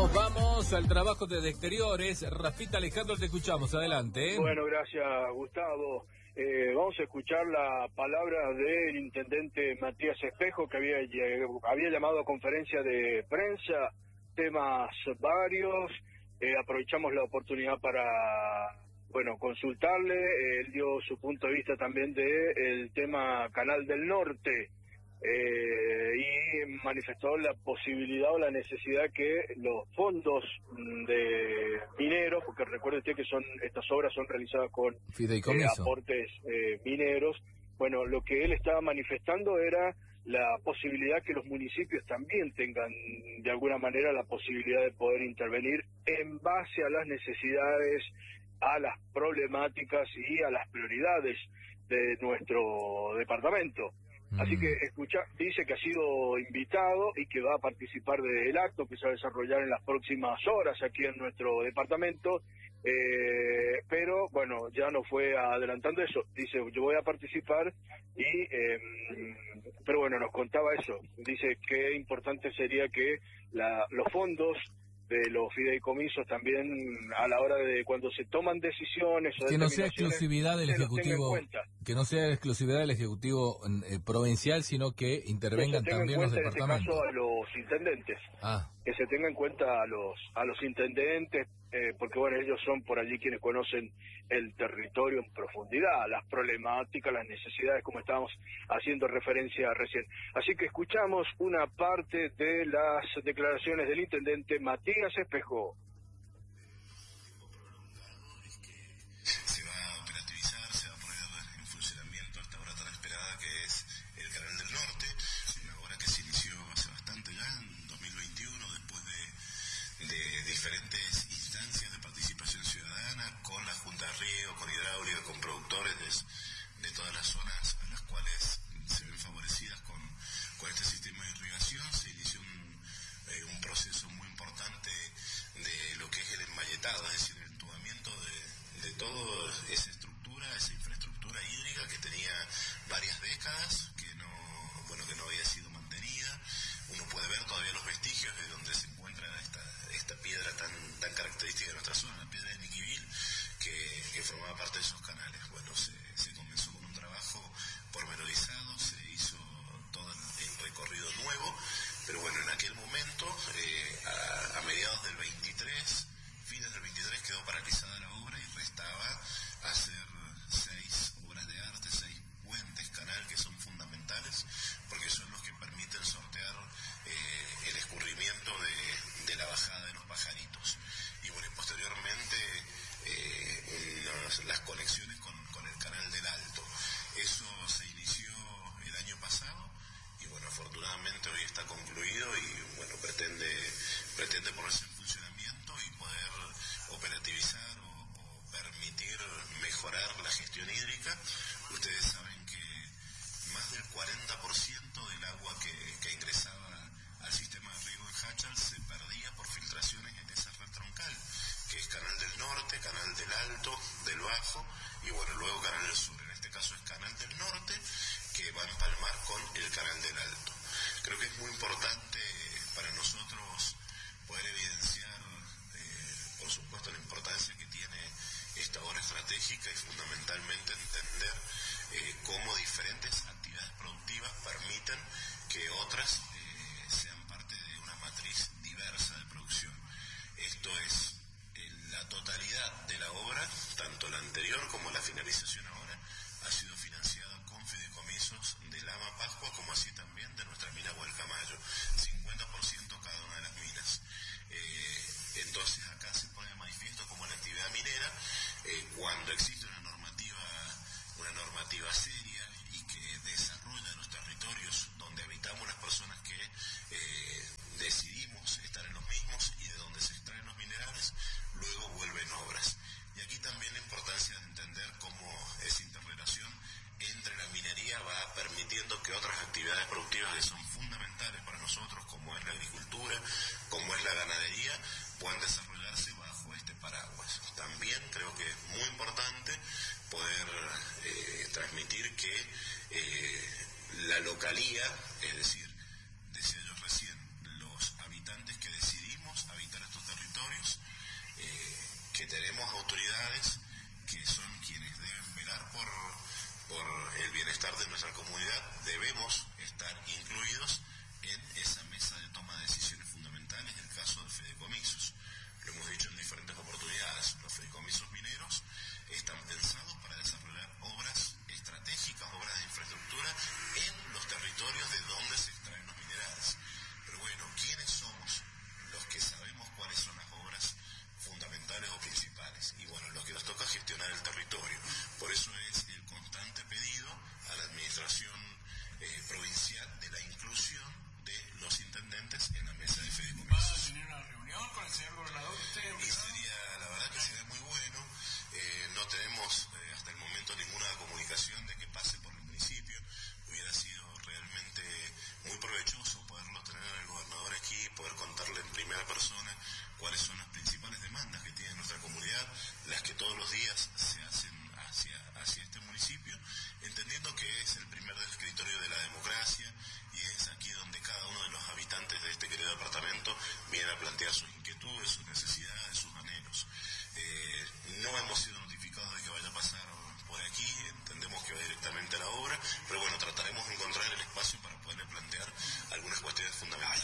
Vamos al trabajo desde exteriores. Rafita Alejandro, te escuchamos. Adelante. Bueno, gracias, Gustavo. Vamos a escuchar la palabra del intendente Matías Espejo, que había llamado a conferencia de prensa, temas varios. Aprovechamos la oportunidad para, consultarle. Él dio su punto de vista también del tema Canal del Norte. Y manifestó la posibilidad o la necesidad que los fondos de mineros, porque recuerde usted que estas obras son realizadas con aportes mineros. Bueno, lo que él estaba manifestando era la posibilidad que los municipios también tengan de alguna manera la posibilidad de poder intervenir en base a las necesidades, a las problemáticas y a las prioridades de nuestro departamento. Así que dice que ha sido invitado y que va a participar del acto que se va a desarrollar en las próximas horas aquí en nuestro departamento, pero bueno, ya no fue adelantando eso. Dice, yo voy a participar pero bueno, nos contaba eso. Dice que importante sería que los fondos de los fideicomisos también a la hora de cuando se toman decisiones o que no sea exclusividad del ejecutivo, que no sea exclusividad del ejecutivo provincial, sino que intervengan también los departamentos. En este caso a los intendentes, que se tenga en cuenta a los intendentes, porque bueno, ellos son por allí quienes conocen el territorio en profundidad, las problemáticas, las necesidades, como estábamos haciendo referencia recién. Así que escuchamos una parte de las declaraciones del intendente Matías Espejo. Se va a operativizar, se va a poner en funcionamiento esta obra tan esperada que es el Canal del Norte, una obra que se inició hace bastante ya, en 2021, después de diferentes instancias de participación ciudadana, con la Junta de Río, con Hidráulica, con productores de todas las zonas a las cuales se ven favorecidas con este sistema de irrigación. Se inició un proceso muy importante de lo que es el emballetado, es decir, el entubamiento de toda esa estructura, esa infraestructura hídrica que tenía varias décadas, que no había sido mantenida. Uno puede ver todavía los vestigios de donde se encuentra esta piedra tan característica de nuestra zona, la piedra de Niquivil, que formaba parte de esos canales. Bueno, se comenzó con un trabajo pormenorizado, se hizo todo el recorrido nuevo, pero bueno, en aquel momento, a mediados del 23, fines del 23, quedó paralizada la obra y restaba hacer 6 obras de arte, 6 puentes, canal, que son fundamentales, porque son los que permiten sortear el escurrimiento de la bajada de los pajaritos. Y bueno, posteriormente las conexiones con el Canal del Alto. Eso se inició el año pasado y bueno, afortunadamente hoy está concluido y bueno, pretende ponerse en funcionamiento y poder operativizar o permitir mejorar la gestión hídrica. Ustedes saben que más del 40% del agua que ingresaba al sistema de riego de Hachal se perdía por filtraciones en esa red troncal, que es Canal del Norte, Canal del Alto, del Bajo y bueno, luego Canal del Sur. En este caso es Canal del Norte, que va a empalmar con el Canal del Alto. Creo que es muy importante para nosotros poder evidenciar, por supuesto, la importancia que tiene esta obra estratégica y fundamentalmente entender cómo diferentes actividades productivas permiten que otras sean parte de una matriz diversa de producción. Esto es, la totalidad de la obra, tanto la anterior como la finalización ahora, ha sido financiada con fideicomisos del AMA Pascua, como así también de nuestra mina Gualcamayo. nuestra comunidad debemos estar incluidos en esa mesa de toma de decisiones fundamentales en el caso de fideicomisos. Lo hemos dicho en diferentes oportunidades, los fideicomisos mineros están pensados para desarrollar obras estratégicas, obras de infraestructura en los territorios de donde se extraen los minerales. Pero bueno, ¿quiénes somos los que sabemos cuáles son las obras fundamentales o principales? Y bueno, los que nos toca gestionar el territorio. Por eso es el constante pedido a la administración provincial de la inclusión de los intendentes en la mesa de fideicomisos. ¿Vas a tener una reunión con el señor gobernador? Y sería, la verdad que sería muy bueno. No tenemos hasta el momento ninguna comunicación de que pase por el municipio. Hubiera sido realmente muy provechoso poderlo tener al gobernador aquí, poder contarle en primera persona cuáles son las principales demandas que tiene nuestra comunidad, las que todos los días se hacen hacia este municipio, entendiendo que es el primer escritorio de la democracia y es aquí donde cada uno de los habitantes de este querido departamento viene a plantear sus inquietudes, sus necesidades, sus anhelos. No hemos sido notificados de que vaya a pasar por aquí, entendemos que va directamente a la obra, pero bueno, trataremos de encontrar el espacio para poderle plantear algunas cuestiones fundamentales.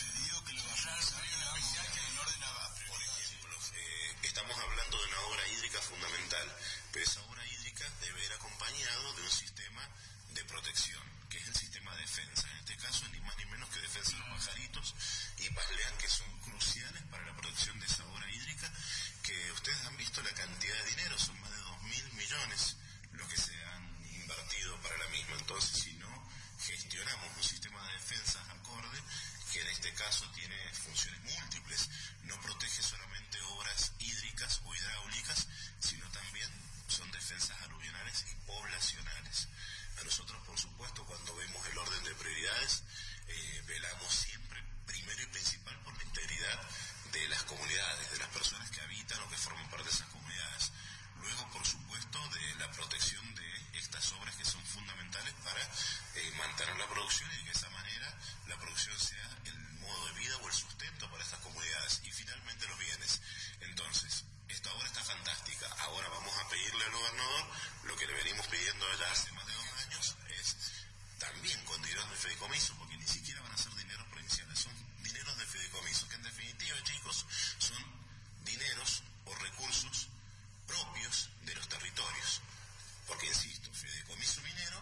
Por ejemplo, estamos hablando de una obra hídrica fundamental, pero esa obra hídrica debe ir acompañado de un sistema de protección, que es el sistema de defensa. En este caso, ni más ni menos que defensa de los pajaritos y pasleán, que son cruciales para la protección de esa obra hídrica, que ustedes han visto la cantidad de dinero, son más de 2.000 millones los que se han invertido para la misma. Entonces, si no gestionamos un sistema de defensas acorde, que en este caso tiene funciones múltiples, no protege solamente obras hídricas o hidráulicas, sino también son defensas aluvionales y poblacionales. A nosotros, por supuesto, cuando vemos el orden de prioridades, velamos siempre, primero y principal, por la integridad de las comunidades, de las personas que habitan o que forman parte de esas comunidades. Luego, por supuesto, de la protección de estas obras que son fundamentales para mantener la producción y de que de esa manera la producción sea el modo de vida o el sustento para estas comunidades. Y finalmente los bienes. Entonces, esta obra está fantástica. Ahora vamos a pedirle al gobernador lo que le venimos pidiendo ya hace más de 2 años, es también con dineros de fideicomiso, porque ni siquiera van a ser dineros provinciales, son dineros de fideicomiso, que en definitiva, chicos, son dineros o recursos propios de los territorios. Porque, insisto, fideicomiso minero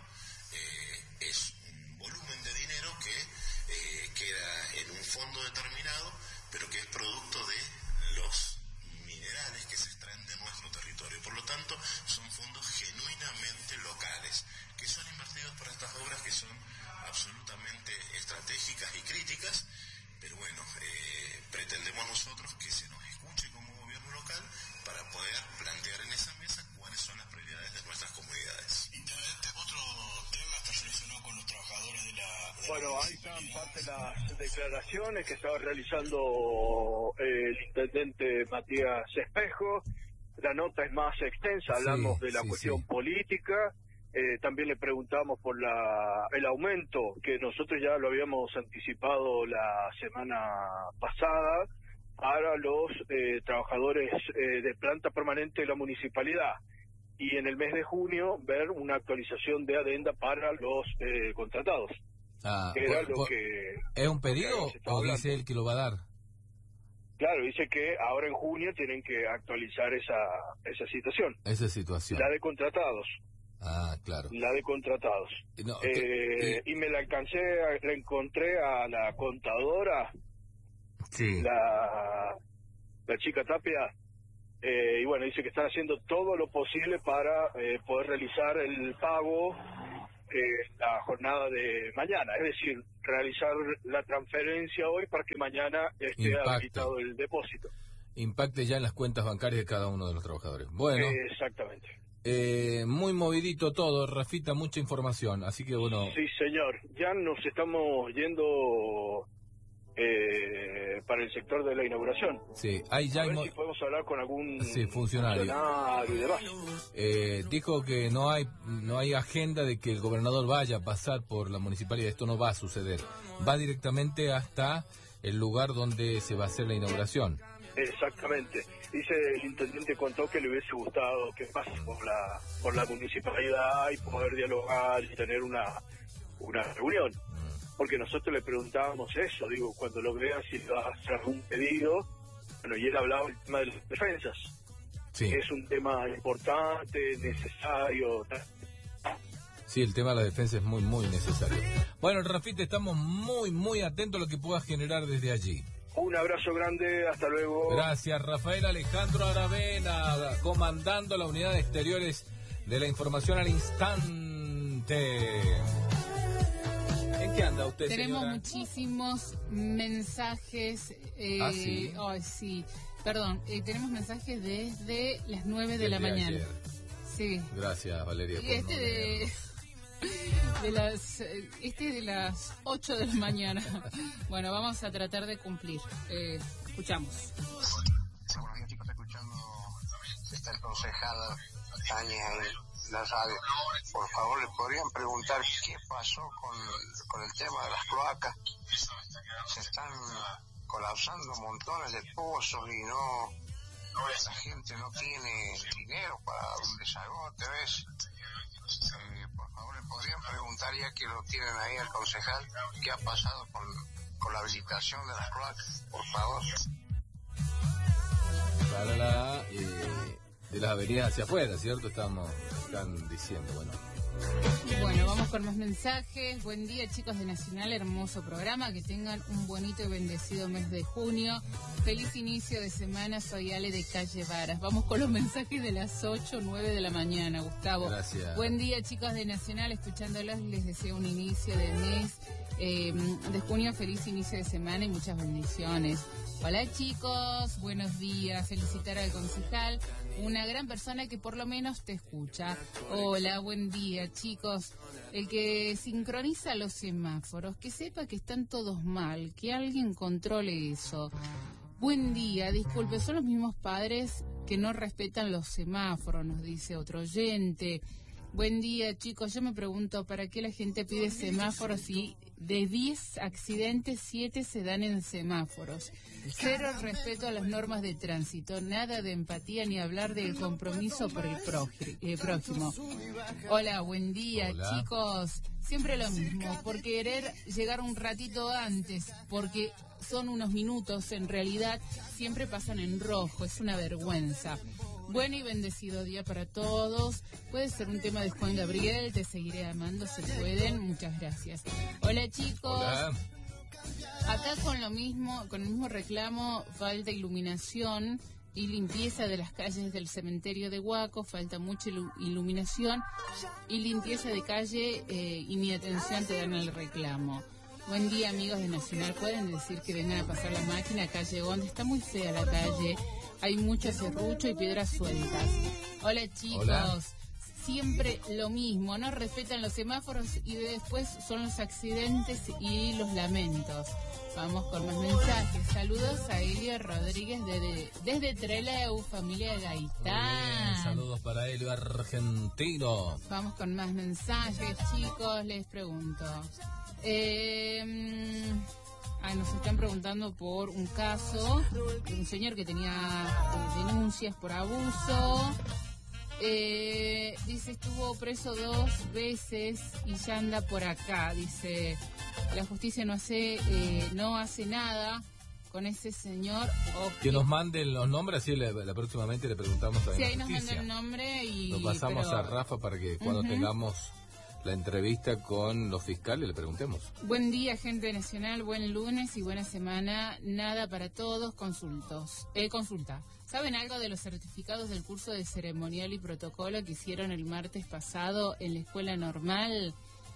es un volumen de dinero que queda en un fondo determinado, pero que es producto de los minerales que se extraen de nuestro territorio. Por lo tanto, son fondos genuinamente locales, que son invertidos para estas obras que son absolutamente estratégicas y críticas, pero bueno, pretendemos nosotros que se nos escuche como gobierno local para poder plantear en esa mesa cuáles son las prioridades de nuestras comunidades. Intendente, otro tema está relacionado con los trabajadores de la bueno, ahí están parte de las declaraciones que estaba realizando el intendente Matías Espejo. La nota es más extensa, hablamos de la cuestión política. También le preguntamos por el aumento, que nosotros ya lo habíamos anticipado la semana pasada, para los trabajadores de planta permanente de la municipalidad. Y en el mes de junio ver una actualización de adenda para los contratados. Era lo que ¿es un pedido o dice él que lo va a dar? Claro, dice que ahora en junio tienen que actualizar esa situación. Esa situación. La de contratados. Ah, claro. La de contratados. No, y me la encontré a la contadora, sí, la chica Tapia, y bueno, dice que están haciendo todo lo posible para poder realizar el pago la jornada de mañana, es decir, realizar la transferencia hoy para que mañana esté habilitado el depósito. Impacte ya en las cuentas bancarias de cada uno de los trabajadores. Bueno. Exactamente. Muy movidito todo, Rafita, mucha información, así que bueno. Sí, señor. Ya nos estamos yendo para el sector de la inauguración. Sí, ahí ya si podemos hablar con algún funcionario y demás. Dijo que no hay agenda de que el gobernador vaya a pasar por la municipalidad, esto no va a suceder. Va directamente hasta el lugar donde se va a hacer la inauguración. Exactamente. Dice el intendente, contó que le hubiese gustado que pase por la municipalidad y poder dialogar y tener una reunión. Porque nosotros le preguntábamos eso, digo, cuando lo vea si va a hacer un pedido. Bueno, y él hablaba del tema de las defensas. Sí. Es un tema importante, necesario. Sí, el tema de la defensa es muy, muy necesario. Bueno, Rafita, estamos muy, muy atentos a lo que puedas generar desde allí. Un abrazo grande, hasta luego. Gracias, Rafael Alejandro Aravena, comandando la unidad de exteriores de la información al instante. ¿En qué anda usted, Tenemos señora? muchísimos mensajes. ¿Sí? Oh, sí, perdón, tenemos mensajes desde las 9 de la mañana. Ayer. Sí. Gracias, Valeria. Y de las 8 de la mañana. Bueno, vamos a tratar de cumplir. Escuchamos. Buenos días, chicos, escuchando. Está el concejal Tania en la radio. Por favor, le podrían preguntar qué pasó con el tema de las cloacas. Se están colapsando montones de pozos y la gente no tiene dinero para un desagote, ¿ves? Por favor, le podrían preguntar, ya que lo tienen ahí al concejal, qué ha pasado con la habilitación de las cloacas, por favor. Para de las avenidas hacia afuera, ¿cierto? Están diciendo, Bueno, vamos con más mensajes. Buen día, chicos de Nacional, hermoso programa, que tengan un bonito y bendecido mes de junio. Feliz inicio de semana, soy Ale de Calle Varas. Vamos con los mensajes de las 8 o 9 de la mañana, Gustavo. Gracias. Buen día, chicos de Nacional, escuchándolos les deseo un inicio de mes de junio, feliz inicio de semana y muchas bendiciones. Hola chicos, buenos días, felicitar al concejal, una gran persona que por lo menos te escucha. Hola, buen día chicos, el que sincroniza los semáforos, que sepa que están todos mal, que alguien controle eso. Buen día, disculpe, son los mismos padres que no respetan los semáforos, nos dice otro oyente. Buen día chicos, yo me pregunto, ¿para qué la gente pide semáforos y de 10 accidentes 7 se dan en semáforos? Cero respeto a las normas de tránsito, nada de empatía ni hablar del compromiso por el prójimo. Hola, buen día. Hola. Chicos, siempre lo mismo, por querer llegar un ratito antes, porque son unos minutos, en realidad siempre pasan en rojo, es una vergüenza. Buen y bendecido día para todos. Puede ser un tema de Juan Gabriel, te seguiré amando si pueden. Muchas gracias. Hola chicos. Hola. Acá con el mismo reclamo, falta iluminación y limpieza de las calles del cementerio de Huaco, falta mucha iluminación y limpieza de calle y ni atención te dan el reclamo. Buen día amigos de Nacional, pueden decir que vengan a pasar la máquina, calle Onda, está muy fea la calle. Hay mucho serrucho y piedras sueltas. Hola chicos. Hola. Siempre lo mismo, no respetan los semáforos y después son los accidentes y los lamentos. Vamos con más mensajes. Saludos a Elio Rodríguez desde Trelew, familia Gaitán. Bien, saludos para Elio argentino. Vamos con más mensajes, chicos, les pregunto. Nos están preguntando por un caso de un señor que tenía denuncias por abuso. Dice, estuvo preso 2 veces y ya anda por acá. Dice, la justicia no hace nada con ese señor. Que nos manden los nombres, así próximamente le preguntamos a la justicia. Sí, ahí nos mandan el nombre y... Lo pasamos a Rafa para que cuando tengamos la entrevista con los fiscales le preguntemos. Buen día, gente nacional, buen lunes y buena semana. Nada para todos, consulta. ¿Saben algo de los certificados del curso de ceremonial y protocolo que hicieron el martes pasado en la escuela normal?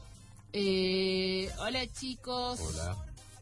Hola chicos. Hola.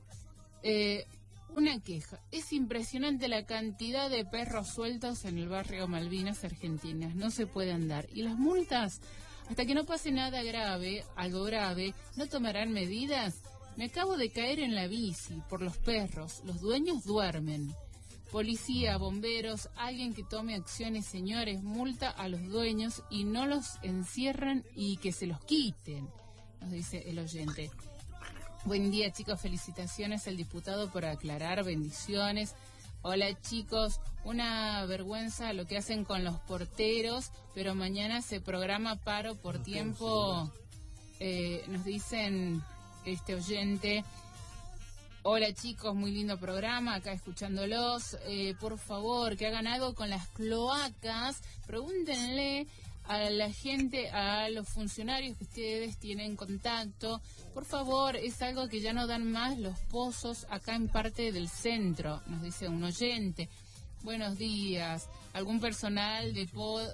Una queja. Es impresionante la cantidad de perros sueltos en el barrio Malvinas, Argentinas. No se puede andar. ¿Y las multas? Hasta que no pase nada grave, algo grave, ¿no tomarán medidas? Me acabo de caer en la bici por los perros. Los dueños duermen. Policía, bomberos, alguien que tome acciones, señores, multa a los dueños y no los encierran y que se los quiten, nos dice el oyente. Buen día chicos, felicitaciones al diputado por aclarar, bendiciones. Hola chicos, una vergüenza lo que hacen con los porteros, pero mañana se programa paro por tiempo, nos dicen este oyente. Hola chicos, muy lindo programa, acá escuchándolos. Por favor, que hagan algo con las cloacas, pregúntenle a la gente, a los funcionarios que ustedes tienen contacto. Por favor, es algo que ya no dan más los pozos acá en parte del centro, nos dice un oyente. Buenos días. ¿Algún personal de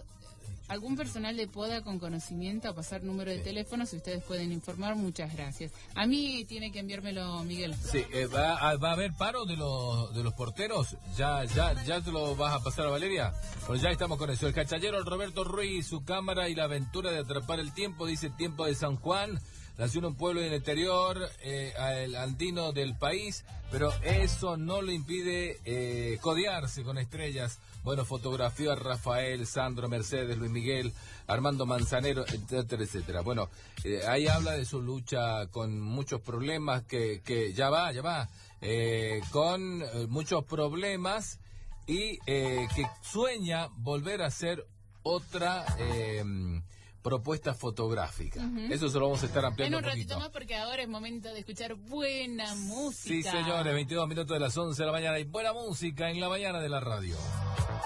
poda con conocimiento a pasar número de teléfono? Si ustedes pueden informar, muchas gracias. A mí tiene que enviármelo Miguel. Sí, va a haber paro de los porteros. ¿Ya te lo vas a pasar a Valeria? Pues ya estamos con eso. El cachallero Roberto Ruiz, su cámara y la aventura de atrapar el tiempo, dice Tiempo de San Juan. Nació en un pueblo del interior, el andino del país, pero eso no le impide codearse con estrellas. Bueno, fotografió a Rafael, Sandro, Mercedes, Luis Miguel, Armando Manzanero, etcétera, etcétera. Bueno, ahí habla de su lucha con muchos problemas, que ya va, con muchos problemas y que sueña volver a hacer otra propuesta fotográfica. Eso se lo vamos a estar ampliando en un ratito poquito más, porque ahora es momento de escuchar buena música. Sí, señores, 22 minutos de las 11 de la mañana y buena música en la mañana de la radio.